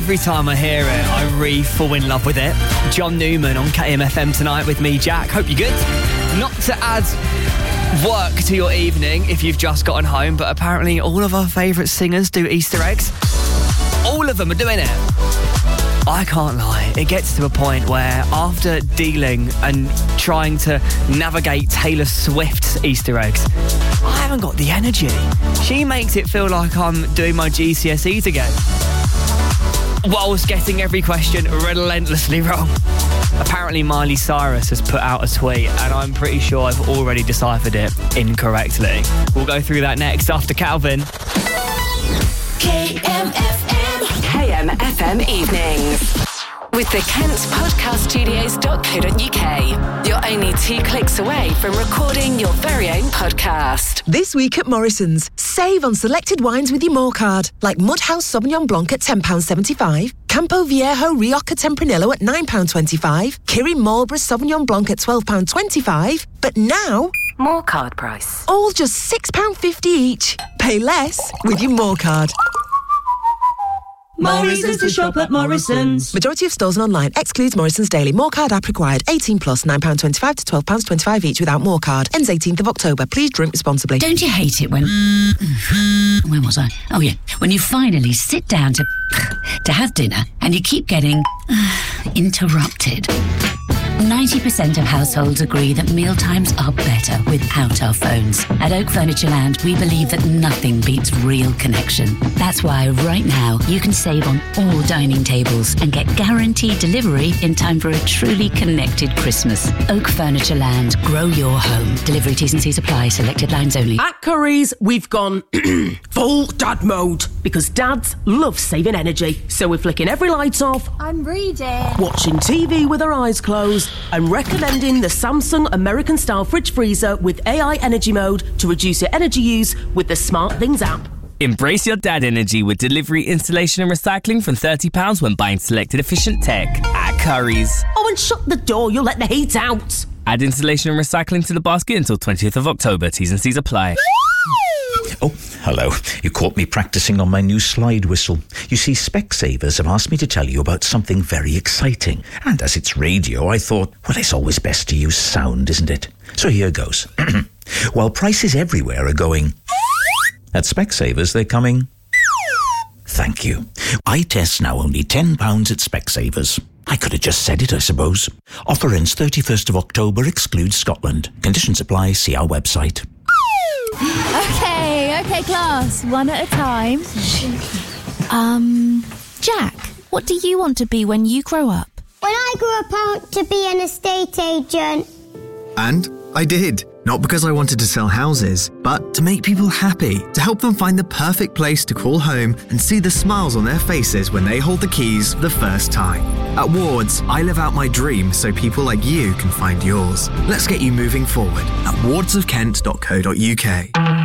Every time I hear it, I fall in love with it. John Newman on KMFM tonight with me, Jack. Hope you're good. Not to add work to your evening if you've just gotten home, but apparently all of our favourite singers do Easter eggs. All of them are doing it. I can't lie, it gets to a point where after dealing and trying to navigate Taylor Swift's Easter eggs, I haven't got the energy. She makes it feel like I'm doing my GCSEs again, whilst getting every question relentlessly wrong. Apparently Miley Cyrus has put out a tweet and I'm pretty sure I've already deciphered it incorrectly. We'll go through that next after Calvin. KMFM Evenings. With the KentPodcastStudios.co.uk. You're only 2 clicks away from recording your very own podcast. This week at Morrison's, save on selected wines with your More card, like Mudhouse Sauvignon Blanc at £10.75, Campo Viejo Rioja Tempranillo at £9.25, Kirin Marlborough Sauvignon Blanc at £12.25, but now... More card price. All just £6.50 each. Pay less with your More card. Morrison's to shop at Morrison's. Majority of stores and online. Excludes Morrison's Daily. More card app required. 18 plus, £9.25 to £12.25 each without More card. Ends 18th of October. Please drink responsibly. Don't you hate it when... Where was I? Oh, yeah. When you finally sit down to have dinner and you keep getting interrupted. 90% of households agree that mealtimes are better without our phones. At Oak Furniture Land, we believe that nothing beats real connection. That's why right now you can save on all dining tables and get guaranteed delivery in time for a truly connected Christmas. Oak Furniture Land. Grow your home. Delivery T's and C's apply. Selected lines only. At Curry's, we've gone full dad mode because dads love saving energy. So we're flicking every light off. I'm reading. Watching TV with our eyes closed. And recommending the Samsung American-style fridge freezer with AI energy mode to reduce your energy use with the Smart Things app. Embrace your dad energy with delivery, installation and recycling from £30 when buying selected efficient tech at Curry's. Oh, and shut the door, you'll let the heat out. Add installation and recycling to the basket until 20th of October. T's and C's apply. Oh, hello. You caught me practicing on my new slide whistle. You see, Specsavers have asked me to tell you about something very exciting. And as it's radio, I thought, well, it's always best to use sound, isn't it? So here goes. While prices everywhere are going... At Specsavers, they're coming... Thank you. Eye tests now only £10 at Specsavers. I could have just said it, I suppose. Offer ends 31st of October, excludes Scotland. Conditions apply, see our website. Okay, class. One at a time. Jack, what do you want to be when you grow up? When I grew up, I want to be an estate agent. And I did. Not because I wanted to sell houses, but to make people happy, to help them find the perfect place to call home and see the smiles on their faces when they hold the keys for the first time. At Wards, I live out my dream so people like you can find yours. Let's get you moving forward at wardsofkent.co.uk.